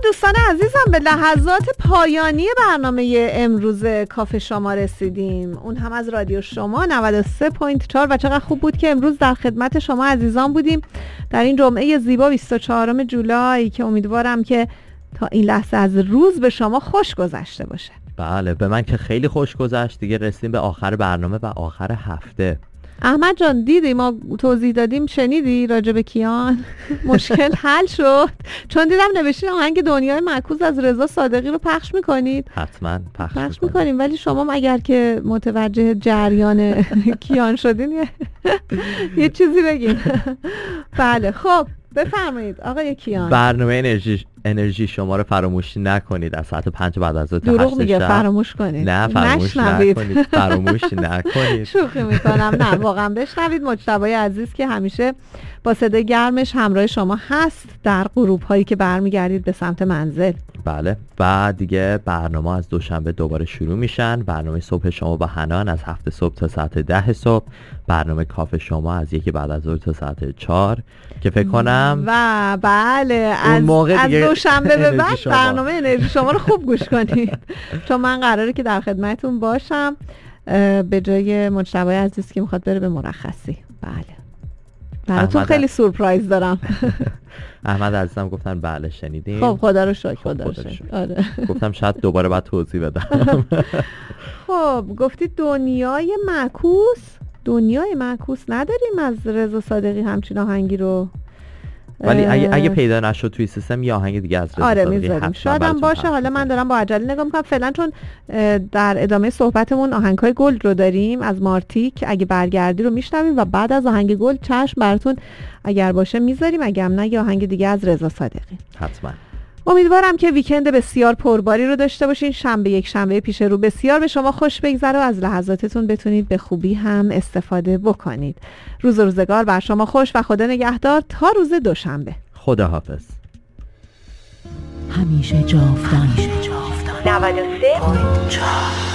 دوستان عزیزم به لحظات پایانی برنامه امروز کافه شما رسیدیم، اون هم از رادیو شما 93.4 و چقدر خوب بود که امروز در خدمت شما عزیزان بودیم در این جمعه زیبا 24 جولای که امیدوارم که تا این لحظه از روز به شما خوش گذشته باشه. بله به من که خیلی خوش گذشت. دیگه رسیدیم به آخر برنامه و آخر هفته. احمد جان دیدی ما توضیح دادیم، شنیدی راجع به کیان؟ مشکل حل شد؟ چون دیدم نوشتین آهنگ دنیای معکوس از رضا صادقی رو پخش میکنید. حتما پخش میکنیم، ولی شما اگر که متوجه جریان کیان شدین یه چیزی بگین. بله خب بفرمایید آقای کیان. برنامه انرژی شما رو فراموش نکنید از ساعت 5 بعد از ظهر تا 8 دروغ میگه فراموش کنید. نه فراموش نکنید. فراموش نکنید. شوخی میکنم. نه واقعا بشنوید. مجتبی عزیز که همیشه با صدای گرمش همراه شما هست در غروب هایی که برمیگردید به سمت منزل. بله و دیگه برنامه از دوشنبه دوباره شروع میشن. برنامه صبح شما با حنان از 7 صبح تا ساعت 10 صبح. برنامه کافه شما از 1 بعد از ظهر تا ساعت 4 که فکر کنم و بله از دوشنبه به بعد برنامه انرژی شما رو خوب گوش کنید چون من قراره که در خدمتتون باشم به جای مجتبی عزیز که میخواد بره به مرخصی. بله براتون خیلی سورپرایز دارم. احمد عزیزم گفتن بله شنیدیم. خب خدا رو شکر. خدا رو شکر. آره. گفتم شاید دوباره بعد توضیح بدم. خب گفتید دنیای معکوس نداریم از رضا صادقی همچین آهنگی رو، ولی اگه پیدا نشد توی سیستم یه آهنگ دیگه از رضا صادقی میذاریم. شاید هم باشه. حالا من دارم با عجله نگاه میکنم فعلا چون در ادامه صحبتمون آهنگ‌های گل رو داریم از مارتیک. اگه برگردی رو میشنویم و بعد از آهنگ گل چشم براتون اگر باشه میذاریم، اگه هم نه یه آهنگ دیگه از رضا صادقی. حتما. امیدوارم که ویکند بسیار پرباری رو داشته باشین. یک شنبه پیش رو بسیار به شما خوش بگذره و از لحظاتتون بتونید به خوبی هم استفاده بکنید. روزگار بر شما خوش و خدا نگهدار تا روز دوشنبه. خداحافظ. همیشه جاودان 93.4